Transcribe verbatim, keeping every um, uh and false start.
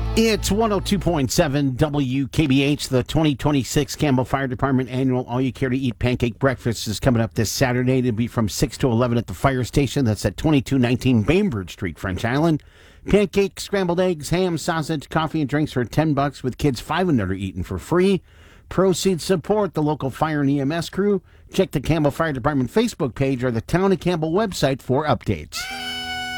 It's one oh two point seven W K B H. The twenty twenty-six Campbell Fire Department annual All You Care to Eat Pancake Breakfast is coming up this Saturday. It'll be from six to eleven at the fire station. That's at twenty-two nineteen Bainbridge Street, French Island. Pancakes, scrambled eggs, ham, sausage, coffee, and drinks for ten bucks, with kids five and under eating for free. Proceeds support the local fire and E M S crew. Check the Campbell Fire Department Facebook page or the Town of Campbell website for updates.